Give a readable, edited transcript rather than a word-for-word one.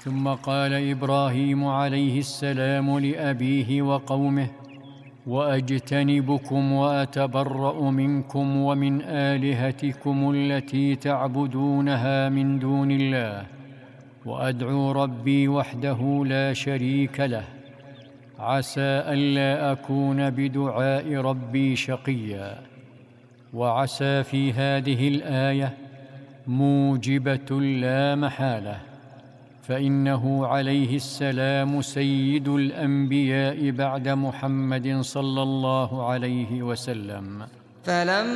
ثم قال إبراهيم عليه السلام لأبيه وقومه: وأجتنبكم وأتبرأ منكم ومن آلهتكم التي تعبدونها من دون الله، وأدعو ربي وحده لا شريك له، عسى ألا أكون بدعاء ربي شقيا. وعسى في هذه الآية موجبة لا محالة، فإنه عليه السلام سيد الأنبياء بعد محمد صلى الله عليه وسلم.